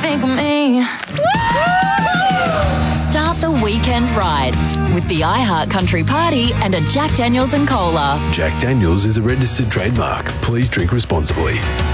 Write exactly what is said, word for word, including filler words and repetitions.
think of me. Start the weekend right with the iHeart Country Party and a Jack Daniels and Cola. Jack Daniels is a registered trademark. Please drink responsibly.